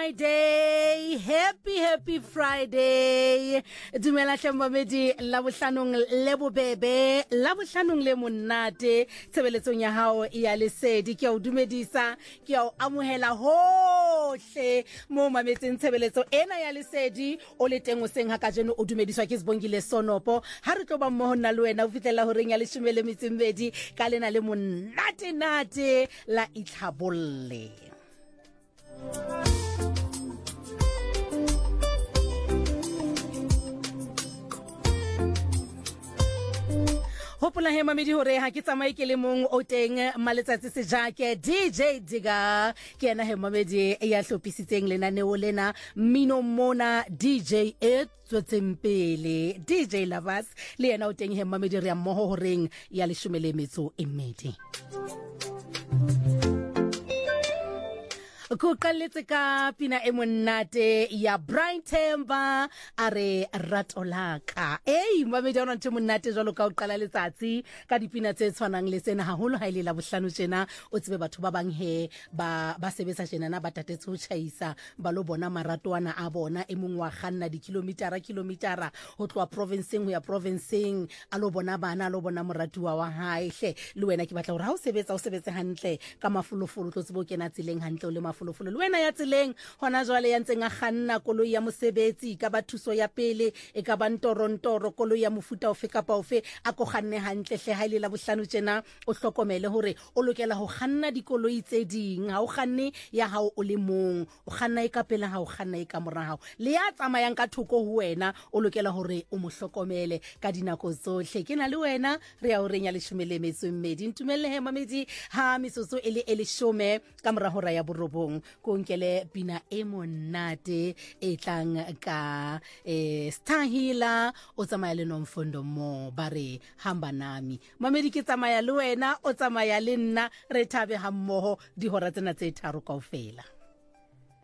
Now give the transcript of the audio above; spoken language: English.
Friday. Happy Friday. Dumela hlambamedi la bohlanong le bobebe, la bohlanong le monate. Tshebeletsong ya hao ya lesedi ke o dumedisa, ke o amohela hohle mo mametseng tshebeletso ena ya lesedi o le teng o seng ha kajeno o dumediswa ke Sibongile Sonopo. Ha re tlo ba mmoho nna le wena o fitlela ho reng ya 12 ka lena le monate nate la itlhabolle. Hopola he mamedi hore ha ke tsamaye ke le mong o teng maletsatsi se jake DJ Diga ke ena he mamedi ya hlopisitseng lenaneo lena mmino mona DJ e tswetsempele DJ Lovers le ena o teng he mamedi re ya mmoho horeng ya 12. Kuqaletse ka pina e monate ya Brian Temba are ratolaka. Mamedi ona ntse monate jwalo ka o qala letsatsi ka dipina tse tshwanang le sena haholo ha ile la bohlano tjena o tsebe batho ba bang he ba sebetsa tjena na batatetse ho chaisa ba lo bona maratoana a bona e mong wa kganna kilometera ho tloa provinceng ho ya provinceng a lo bona bana a lo bona moratuwa wa hae hle le wena ke batla hore ha o sebetse hantle ka mafolofolo tlo tsebo kena tseleng hantle o le mafolofolo le wena ya tseleng hona jwale ya ntseng a kganna koloi ya mosebetsi ka bathuso ya pele e ka ba ntoro koloi ya mofuta ofe kapa ofe a go kganne hantle hle ha ile la bohlano tjena o hlokomele hore o lokela ho kganna dikoloi tse ding ha o kganne ya hao o le mong o kganna e ka pele ha o kganna e ka morao le ya tsamayang ka thoko ho wena o lokela hore o mo hlokomele ka dinako tsohle ke na le wena re ya o reng ya 12 ntumelle he mamedi ha misoso ele 10 ka mora hora ya borobong ko nkele pina e monate e tlang ka Stahila o tsamaya le Nomfundo mo bare hamba nami mamedi ke tsamaya le wena o tsamaya le nna re thabe ha mmoho dihora tsena tse 3 kaofela.